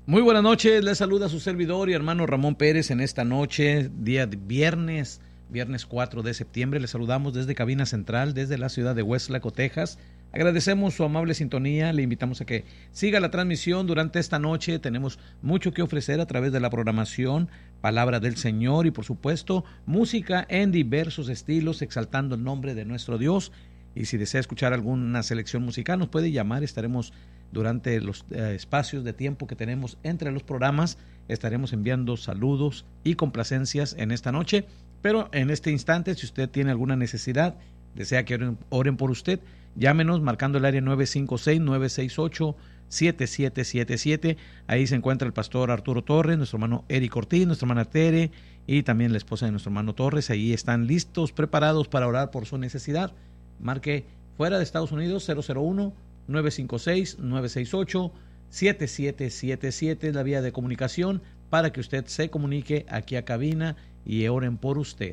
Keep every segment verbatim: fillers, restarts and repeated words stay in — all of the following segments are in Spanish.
Muy buenas noches, les saluda su servidor y hermano Ramón Pérez en esta noche, día de viernes, viernes cuatro de septiembre. Les saludamos desde Cabina Central, desde la ciudad de Westlaco, Texas. Agradecemos su amable sintonía, le invitamos a que siga la transmisión durante esta noche. Tenemos mucho que ofrecer a través de la programación, palabra del Señor y por supuesto música en diversos estilos, exaltando el nombre de nuestro Dios. Y si desea escuchar alguna selección musical, nos puede llamar, estaremos durante los eh, espacios de tiempo que tenemos entre los programas, estaremos enviando saludos y complacencias en esta noche. Pero en este instante, si usted tiene alguna necesidad, desea que oren, oren por usted, llámenos marcando el área nueve cinco seis, nueve seis ocho, siete siete siete siete. Ahí se encuentra el pastor Arturo Torres, nuestro hermano Eric Ortiz, nuestra hermana Tere y también la esposa de nuestro hermano Torres. Ahí están listos, preparados para orar por su necesidad. Marque fuera de Estados Unidos cero cero uno, nueve cinco seis, nueve seis ocho, siete siete siete siete es la vía de comunicación para que usted se comunique aquí a cabina y oren por usted.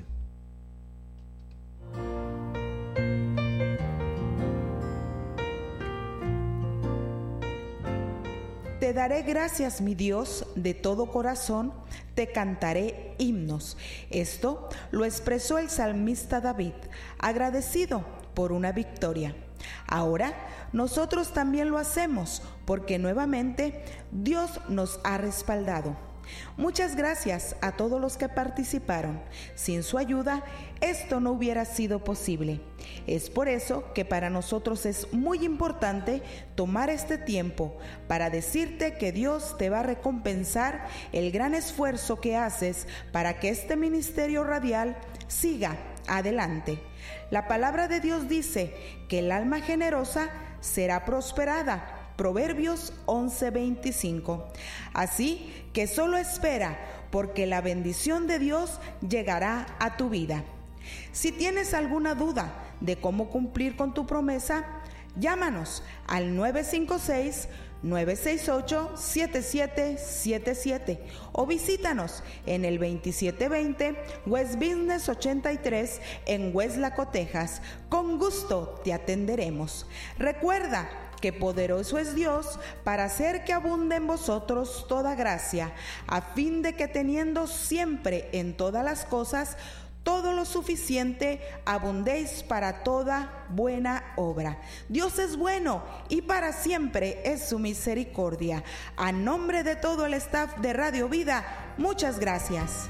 Te daré gracias, mi Dios, de todo corazón, te cantaré himnos. Esto lo expresó el salmista David, agradecido por una victoria. Ahora nosotros también lo hacemos porque nuevamente Dios nos ha respaldado. Muchas gracias a todos los que participaron. Sin su ayuda, esto no hubiera sido posible. Es por eso que para nosotros es muy importante tomar este tiempo para decirte que Dios te va a recompensar el gran esfuerzo que haces para que este ministerio radial siga adelante. La palabra de Dios dice que el alma generosa será prosperada. Proverbios once veinticinco. Así que solo espera, porque la bendición de Dios llegará a tu vida. Si tienes alguna duda de cómo cumplir con tu promesa, llámanos al nueve cinco seis, nueve seis ocho, siete siete siete siete o visítanos en el veintisiete veinte West Business ochenta y tres en Westlaco, Texas. Con gusto te atenderemos. Recuerda que poderoso es Dios para hacer que abunde en vosotros toda gracia, a fin de que teniendo siempre en todas las cosas todo lo suficiente, abundéis para toda buena obra. Dios es bueno y para siempre es su misericordia. A nombre de todo el staff de Radio Vida, muchas gracias.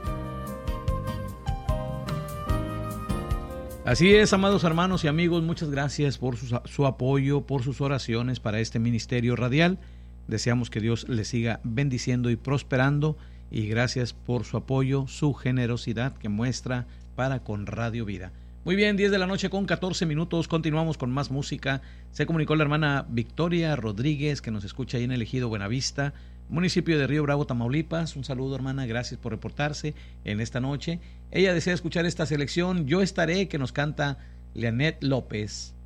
Así es, amados hermanos y amigos, muchas gracias por su, su apoyo, por sus oraciones para este ministerio radial. Deseamos que Dios les siga bendiciendo y prosperando, y gracias por su apoyo, su generosidad que muestra para con Radio Vida. Muy bien, diez de la noche con catorce minutos, continuamos con más música. Se comunicó la hermana Victoria Rodríguez, que nos escucha ahí en el Ejido Buenavista, municipio de Río Bravo, Tamaulipas. Un saludo, hermana, gracias por reportarse en esta noche. Ella desea escuchar esta selección, Yo Estaré, que nos canta Leanet López.